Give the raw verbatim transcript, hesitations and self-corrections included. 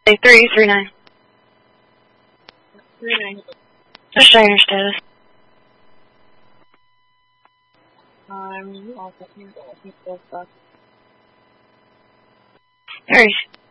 Say three, three nine. Three nine. Just trainer status. I'm also people stuff. Aries.